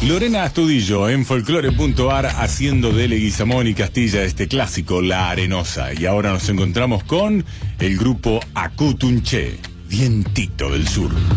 Lorena Astudillo en Folclore.ar haciendo de Leguizamón y Castilla este clásico, La Arenosa. Y ahora nos encontramos con el grupo Acutunché, Vientito del Sur.